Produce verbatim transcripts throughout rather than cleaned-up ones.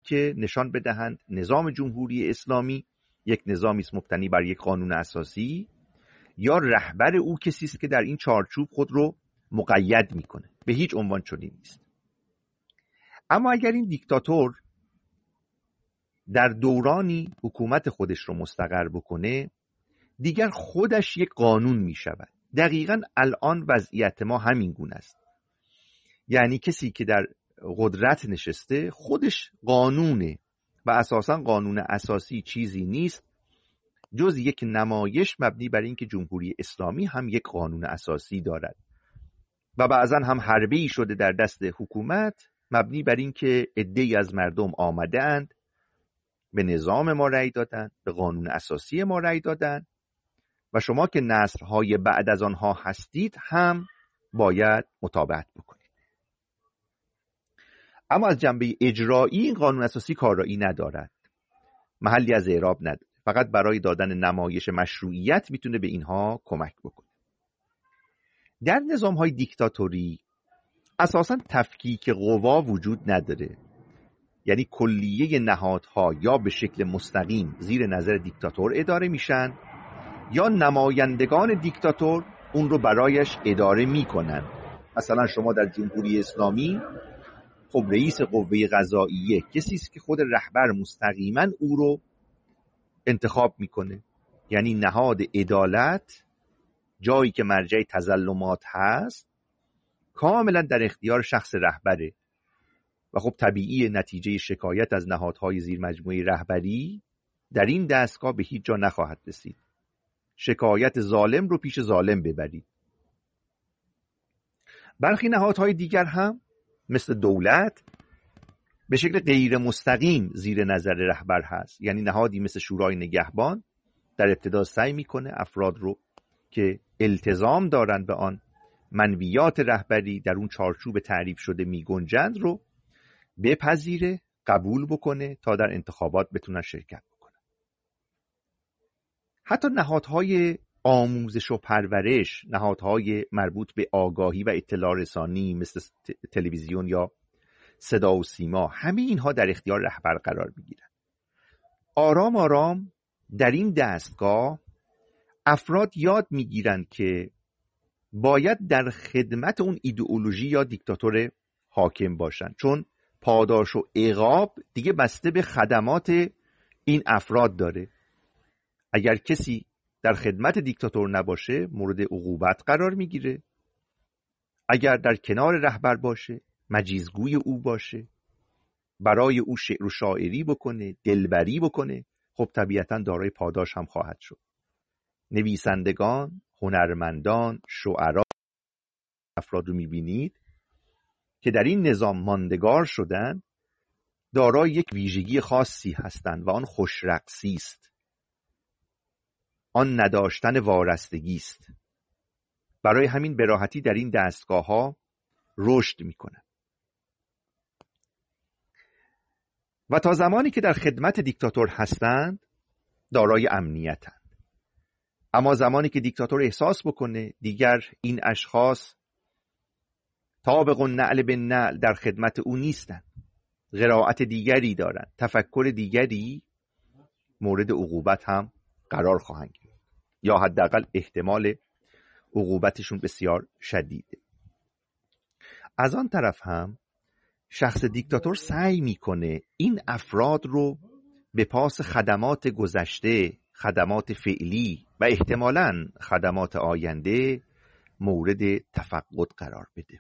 که نشان بدهند نظام جمهوری اسلامی یک نظامی است مبتنی بر یک قانون اساسی، یا رهبر او کسی است که در این چارچوب خود رو مقید میکنه. به هیچ عنوان چنین نیست. اما اگر این دیکتاتور در دورانی حکومت خودش رو مستقر بکنه، دیگر خودش یک قانون می شود. دقیقاً الان وضعیت ما همین گونه است. یعنی کسی که در قدرت نشسته خودش قانونه و اساساً قانون اساسی چیزی نیست جز یک نمایش مبنی بر اینکه جمهوری اسلامی هم یک قانون اساسی دارد و بعضاً هم حربه‌ای شده در دست حکومت مبنی بر اینکه عده‌ای از مردم آمدند به نظام ما رأی دادند، به قانون اساسی ما رأی دادند و شما که نسل‌های بعد از آنها هستید هم باید مطابقت بکنید. اما از جنبه اجرایی این قانون اساسی کارایی ندارد، محلی از اعراب نداره، فقط برای دادن نمایش مشروعیت میتونه به اینها کمک بکنه. در نظام‌های دیکتاتوری اساساً تفکیک قوا وجود نداره، یعنی کلیه نهادها یا به شکل مستقیم زیر نظر دیکتاتور اداره میشن یا نمایندگان دیکتاتور اون رو برایش اداره میکنن. مثلا شما در جمهوری اسلامی خب رئیس قوه قضاییه کسی است که خود رهبر مستقیما او رو انتخاب میکنه، یعنی نهاد عدالت، جایی که مرجع تظلمات هست، کاملا در اختیار شخص رهبره و خب طبیعی نتیجه شکایت از نهادهای زیر مجموعه رهبری در این دستگاه به هیچ جا نخواهد رسید. شکایت ظالم رو پیش ظالم ببرید. برخی نهادهای دیگر هم مثل دولت به شکل غیر مستقیم زیر نظر رهبر هست، یعنی نهادی مثل شورای نگهبان در ابتدا سعی میکنه افراد رو که التزام دارن به آن منویات رهبری در اون چارچوب تعریف شده میگنجند رو بپذیره، قبول بکنه تا در انتخابات بتونن شرکت بکنن. حتی نهادهای آموزش و پرورش، نهادهای مربوط به آگاهی و اطلاع رسانی مثل تلویزیون یا صدا و سیما، همه اینها در اختیار رهبر قرار میگیرن. آرام آرام در این دستگاه افراد یاد میگیرن که باید در خدمت اون ایدئولوژی یا دیکتاتور حاکم باشن، چون پاداش و عقاب دیگه بسته به خدمات این افراد داره. اگر کسی در خدمت دیکتاتور نباشه مورد عقوبت قرار میگیره، اگر در کنار رهبر باشه، مجیزگوی او باشه، برای او شعر و شاعری بکنه، دلبری بکنه، خب طبیعتاً دارای پاداش هم خواهد شد. نویسندگان، هنرمندان، شعرا، افراد رو میبینید که در این نظام ماندگار شدن، دارای یک ویژگی خاصی هستند و آن خوشرقصی است، آن نداشتن وارستگی است. برای همین به راحتی در این دستگاه ها رشد میکنن و تا زمانی که در خدمت دیکتاتور هستند دارای امنیتند. اما زمانی که دیکتاتور احساس بکنه دیگر این اشخاص طابق النعل بالنعل در خدمت او نیستند، قرائت دیگری دارند، تفکر دیگری، مورد عقوبت هم قرار خواهند گرفت یا حداقل احتمال عقوبتشون بسیار شدیده. از آن طرف هم شخص دیکتاتور سعی میکنه این افراد رو به پاس خدمات گذشته، خدمات فعلی و احتمالاً خدمات آینده مورد تفقد قرار بده.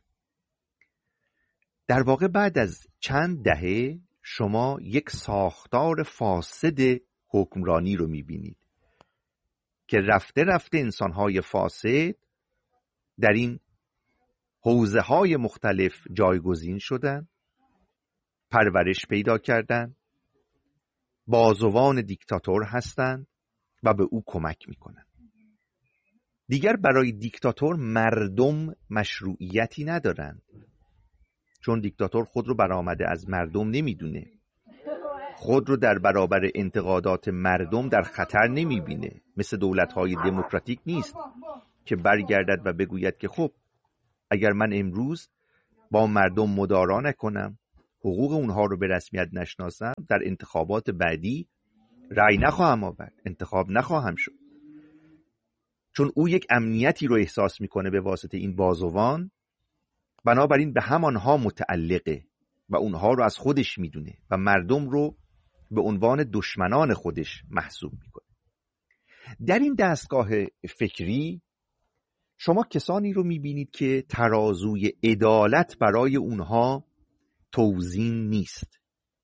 در واقع بعد از چند دهه شما یک ساختار فاسد حکمرانی رو میبینید که رفته رفته انسانهای فاسد در این حوزه های مختلف جایگزین شدن، پرورش پیدا کردن، بازوان دیکتاتور هستند و به او کمک میکنن. دیگر برای دیکتاتور مردم مشروعیتی ندارند، چون دیکتاتور خود رو برآمده از مردم نمیدونه، خود رو در برابر انتقادات مردم در خطر نمیبینه. مثل دولت‌های دموکراتیک نیست که برگردد و بگوید که خب اگر من امروز با مردم مدارا نکنم، حقوق اونها رو به رسمیت نشناسم، در انتخابات بعدی رأی نخواهم آورد، انتخاب نخواهم شد. چون او یک امنیتی رو احساس میکنه به واسطه این بازوان، بنابراین به همانها متعلقه و اونها رو از خودش میدونه و مردم رو به عنوان دشمنان خودش محسوب میکنه. در این دستگاه فکری شما کسانی رو میبینید که ترازوی عدالت برای اونها توزین نیست،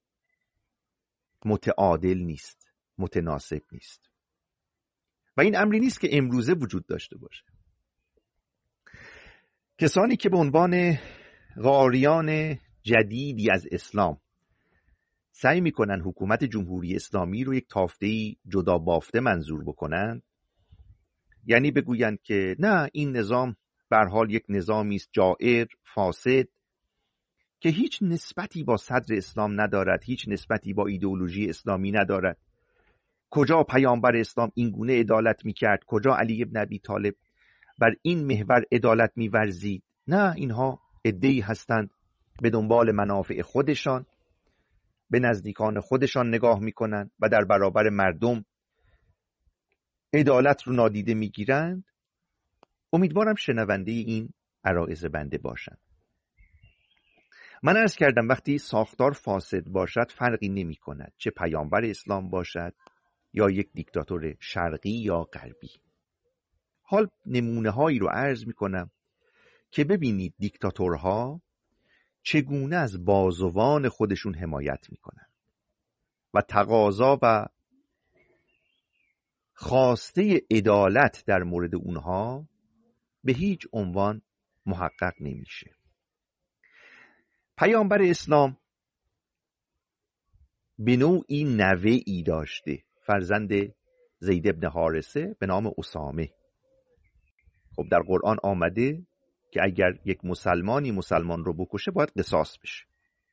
متعادل نیست، متناسب نیست و این امری نیست که امروزه وجود داشته باشه. کسانی که به عنوان قاریان جدیدی از اسلام سعی میکنن حکومت جمهوری اسلامی رو یک تافته‌ای جدا بافته منظور بکنن، یعنی بگویند که نه، این نظام به هر حال یک نظامی است جائر، فاسد، که هیچ نسبتی با صدر اسلام ندارد، هیچ نسبتی با ایدئولوژی اسلامی ندارد. کجا پیامبر اسلام این گونه عدالت میکرد؟ کجا علی ابن ابی طالب بر این محور عدالت میورزید؟ نه، اینها عده‌ای هستند به دنبال منافع خودشان، به نزدیکان خودشان نگاه میکنند و در برابر مردم عدالت رو نادیده میگیرند. امیدوارم شنونده این عرایض بنده باشند. من عرض کردم وقتی ساختار فاسد باشد فرقی نمی کند چه پیامبر اسلام باشد یا یک دیکتاتور شرقی یا غربی. حال نمونه هایی رو عرض می کنم که ببینید دیکتاتورها چگونه از بازوان خودشون حمایت می کنند و تقاضا و خواسته عدالت در مورد اونها به هیچ عنوان محقق نمیشه. پیامبر اسلام به نوعی نوه‌ای داشته، فرزند زید ابن حارثه به نام اسامه. خب در قرآن آمده که اگر یک مسلمانی مسلمان رو بکشه باید قصاص بشه.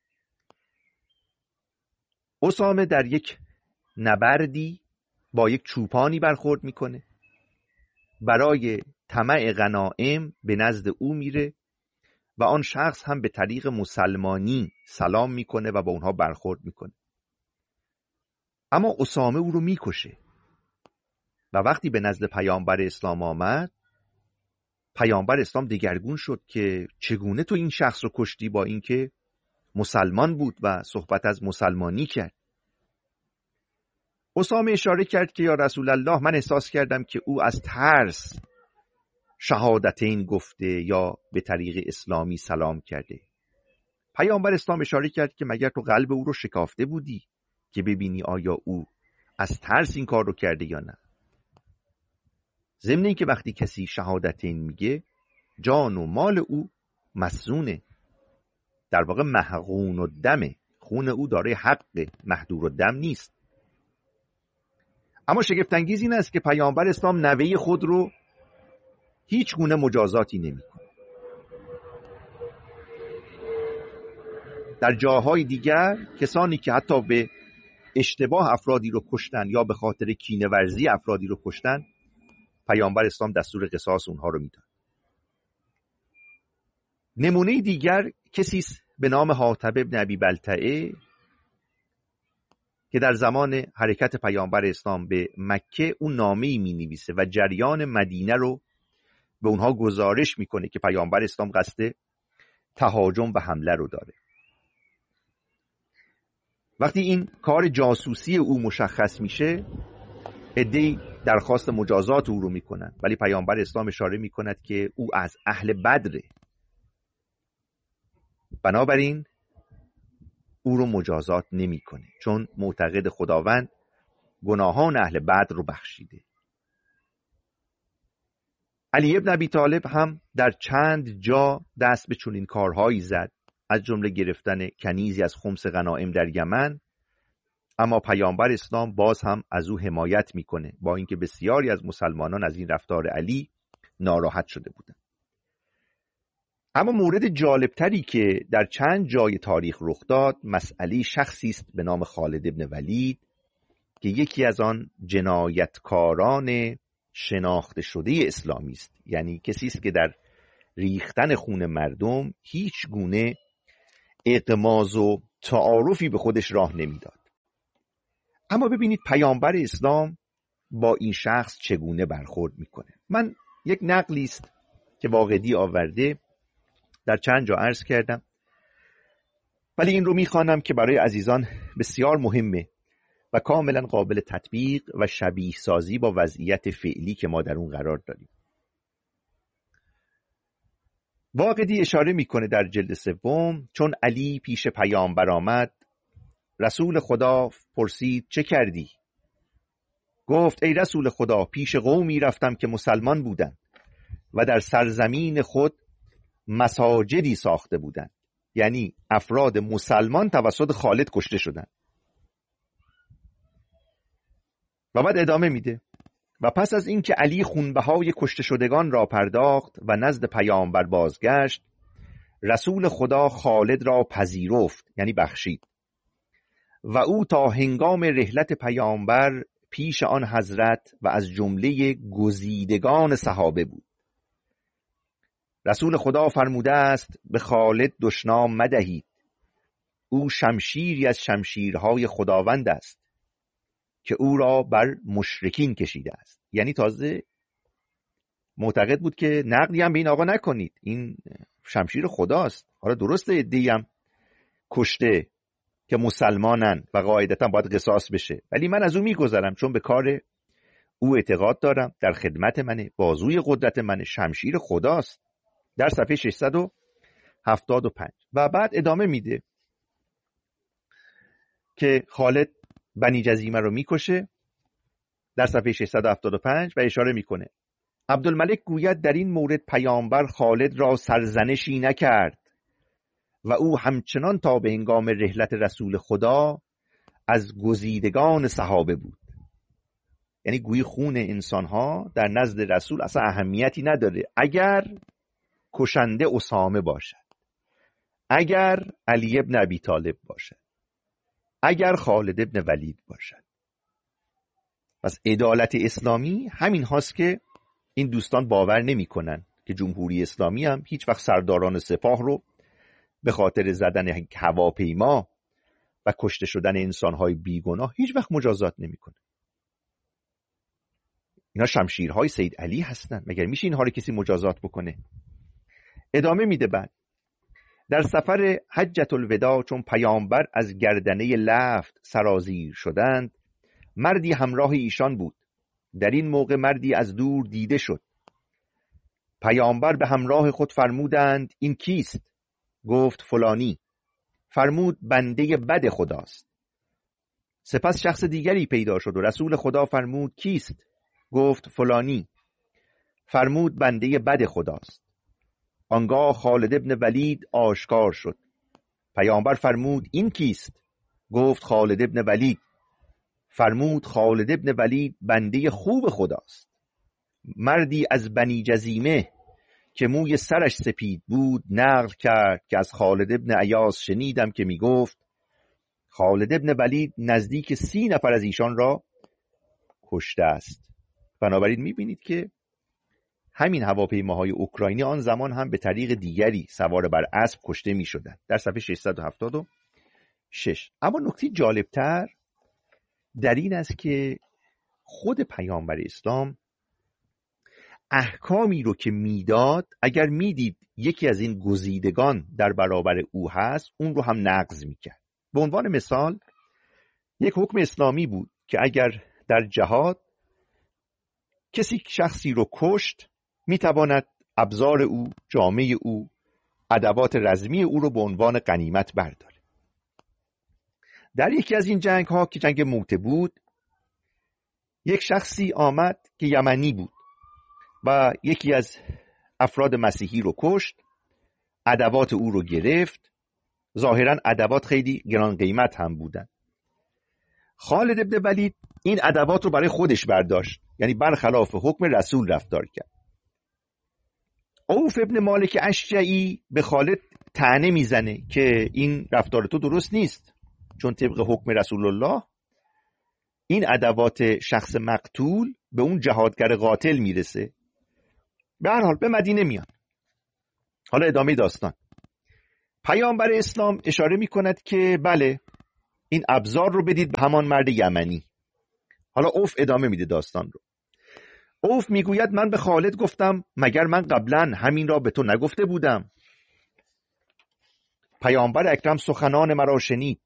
اسامه در یک نبردی با یک چوپانی برخورد میکنه، برای طمع غنایم به نزد او میره و آن شخص هم به طریق مسلمانی سلام میکنه و با اونها برخورد میکنه، اما اسامه او رو میکشه و وقتی به نزد پیامبر اسلام آمد، پیامبر اسلام دگرگون شد که چگونه تو این شخص رو کشتی با اینکه مسلمان بود و صحبت از مسلمانی کرد. اسامه اشاره کرد که یا رسول الله، من احساس کردم که او از ترس شهادتین گفته یا به طریق اسلامی سلام کرده. پیامبر اسلام اشاره کرد که مگر تو قلب او رو شکافته بودی که ببینی آیا او از ترس این کار رو کرده یا نه؟ ضمن این که وقتی کسی شهادتین میگه جان و مال او مسئونه، در واقع محقون و دمه، خون او داره حق محدور و دم نیست. اما شگفت انگیز این است که پیامبر اسلام نوه خود رو هیچ گونه مجازاتی نمی‌کنه. در جاهای دیگر کسانی که حتی به اشتباه افرادی رو کشتن یا به خاطر کینه ورزی افرادی رو کشتن، پیامبر اسلام دستور قصاص اونها رو میداد. نمونه دیگر کسی به نام حاتب ابن ابی بلتعه که در زمان حرکت پیامبر اسلام به مکه اون نامه‌ای می‌نویسه و جریان مدینه رو به اونها گزارش میکنه که پیامبر اسلام قصد تهاجم و حمله رو داره. وقتی این کار جاسوسی او مشخص میشه، عده‌ای درخواست مجازات او رو میکنن، ولی پیامبر اسلام اشاره میکند که او از اهل بدره، بنابراین او رو مجازات نمیکنه، چون معتقد خداوند گناهان اهل بدر رو بخشیده. علی ابن ابی طالب هم در چند جا دست به چنین کارهایی زد، از جمله گرفتن کنیزی از خمس غنایم در یمن، اما پیامبر اسلام باز هم از او حمایت میکنه، با اینکه بسیاری از مسلمانان از این رفتار علی ناراحت شده بودند. اما مورد جالبتری که در چند جای تاریخ رخ داد، مسئله شخصی است به نام خالد ابن ولید که یکی از آن جنایتکاران شناخته شده اسلامی است، یعنی کسی است که در ریختن خون مردم هیچ گونه اغماض و تعارفی به خودش راه نمیداد. اما ببینید پیامبر اسلام با این شخص چگونه برخورد میکنه. من یک نقلی است که واقدی آورده در چند جا عرض کردم، ولی این رو میخوانم که برای عزیزان بسیار مهمه و کاملا قابل تطبیق و شبیه سازی با وضعیت فعلی که ما در اون قرار داریم. واقدی اشاره میکنه در جلد سوم: چون علی پیش پیامبر آمد، رسول خدا پرسید چه کردی؟ گفت ای رسول خدا، پیش قومی رفتم که مسلمان بودند و در سرزمین خود مساجدی ساخته بودند. یعنی افراد مسلمان توسط خالد کشته شدند. و بعد ادامه میده: و پس از اینکه علی خونبهای کشته شدگان را پرداخت و نزد پیامبر بازگشت، رسول خدا خالد را پذیرفت، یعنی بخشید، و او تا هنگام رحلت پیامبر پیش آن حضرت و از جمله گزیدگان صحابه بود. رسول خدا فرموده است به خالد دشنام مدهید، او شمشیری از شمشیرهای خداوند است که او را بر مشرکین کشیده است. یعنی تازه معتقد بود که نقدی هم به این آقا نکنید، این شمشیر خداست. حالا درسته عده‌ای هم کشته که مسلمانن و قاعدتا باید قصاص بشه، ولی من از او میگذرم چون به کار او اعتقاد دارم، در خدمت منه، بازوی قدرت منه، شمشیر خداست. در صفحه ششصد و هفتاد و پنج. و بعد ادامه میده که خالد بنی جزیمه رو میکشه در صفحه ششصد و هفتاد و پنج و اشاره میکنه: عبدالملک گوید در این مورد پیامبر خالد را سرزنشی نکرد و او همچنان تا به هنگام رحلت رسول خدا از گزیدگان صحابه بود. یعنی گویی خون انسانها در نزد رسول اصلا اهمیتی نداره، اگر کشنده اسامه باشد، اگر علی ابن ابی طالب باشد، اگر خالد ابن ولید باشد. پس عدالت اسلامی همین هاست که این دوستان باور نمی کنن که جمهوری اسلامی هم هیچ وقت سرداران سپاه رو به خاطر زدن هواپیما و کشته شدن انسانهای بیگناه هیچ وقت مجازات نمی کنه. اینا شمشیرهای سید علی هستن، مگر میشه اینها رو کسی مجازات بکنه؟ ادامه میده بعد: در سفر حجت الوداع چون پیامبر از گردنه لفت سرازیر شدند، مردی همراه ایشان بود. در این موقع مردی از دور دیده شد. پیامبر به همراه خود فرمودند این کیست؟ گفت فلانی. فرمود بنده بد خداست. سپس شخص دیگری پیدا شد و رسول خدا فرمود کیست؟ گفت فلانی. فرمود بنده بد خداست. آنگاه خالد ابن ولید آشکار شد. پیامبر فرمود این کیست؟ گفت خالد ابن ولید. فرمود خالد ابن ولید بنده خوب خداست. مردی از بنی جزیمه که موی سرش سپید بود نقل کرد که از خالد ابن عیاض شنیدم که می گفت خالد ابن ولید نزدیک سی نفر از ایشان را کشته است. بنابراین می بینید که همین هواپیماهای اوکراینی آن زمان هم به طریق دیگری سوار بر اسب کشته می شدن. در صفحه ششصد و هفتاد و شش. اما نکته جالبتر در این است که خود پیامبر اسلام احکامی رو که میداد، اگر میدید یکی از این گزیدگان در برابر او هست، اون رو هم نقض میکرد. به عنوان مثال یک حکم اسلامی بود که اگر در جهاد کسی شخصی رو کشت، میتواند ابزار او، جامه او، ادوات رزمی او رو به عنوان غنیمت برداره. در یکی از این جنگ ها که جنگ موته بود، یک شخصی آمد که یمنی بود و یکی از افراد مسیحی رو کشت، ادوات او رو گرفت. ظاهرا ادوات خیلی گران قیمت هم بودن. خالد ابن ولید این ادوات رو برای خودش برداشت، یعنی برخلاف حکم رسول رفتار کرد. عوف ابن مالک اشجعی به خالد طعنه میزنه که این رفتار تو درست نیست، چون طبق حکم رسول الله این ادوات شخص مقتول به اون جهادگر قاتل میرسه. به هر حال به مدینه میان. حالا ادامه داستان. پیامبر اسلام اشاره می کند که بله این ابزار رو بدید به همان مرد یمنی. حالا اوف ادامه میده داستان رو. اوف میگوید من به خالد گفتم مگر من قبلا همین را به تو نگفته بودم؟ پیامبر اکرم سخنان مرا شنید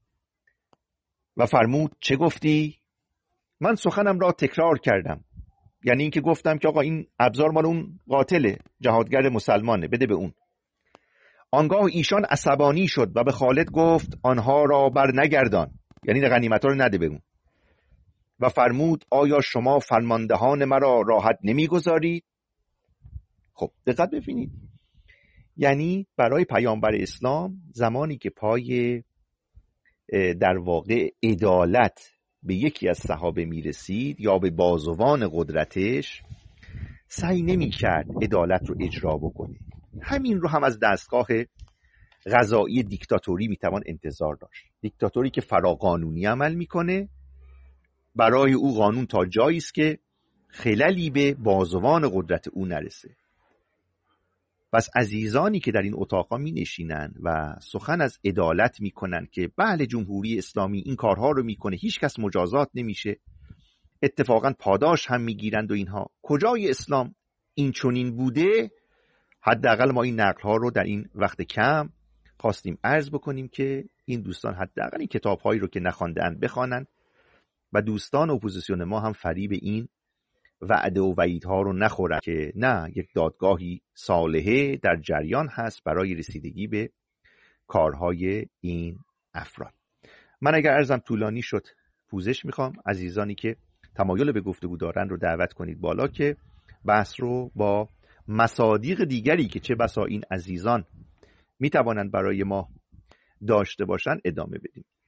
و فرمود چه گفتی؟ من سخنم را تکرار کردم، یعنی اینکه گفتم که آقا این ابزار مال اون قاتله، جهادگر مسلمانه، بده به اون. آنگاه ایشان عصبانی شد و به خالد گفت آنها را بر نگردان، یعنی غنیمت ها رو نده به اون. و فرمود آیا شما فرماندهان مرا راحت نمیگذارید؟ خب دقت ببینید، یعنی برای پیامبر اسلام زمانی که پای در واقع عدالت به یکی از صحابه میرسید یا به بازوان قدرتش، سعی نمی کرد عدالت رو اجرا بکنه. همین رو هم از دستگاه قضایی دیکتاتوری میتوان انتظار داشت. دیکتاتوری که فراقانونی عمل میکنه، برای او قانون تا جایی است که خللی به بازوان قدرت او نرسه. پس عزیزانی که در این اتاقا می نشینن و سخن از عدالت می کنن که بله جمهوری اسلامی این کارها رو میکنه، هیچ کس مجازات نمیشه، اتفاقا پاداش هم میگیرند و اینها، کجای اسلام این چنین بوده؟ حداقل ما این نقل ها رو در این وقت کم خواستیم عرض بکنیم که این دوستان حداقل این کتاب هایی رو که نخواندند بخوانند و دوستان اپوزیسیون ما هم فریب این وعده و وعیدها رو نخورن که نه، یک دادگاهی صالحه در جریان هست برای رسیدگی به کارهای این افراد. من اگر عرضم طولانی شد پوزش میخوام. عزیزانی که تمایل به گفتگو دارن رو دعوت کنید بالا که بحث رو با مصادیق دیگری که چه بسا این عزیزان میتوانند برای ما داشته باشن ادامه بدیم.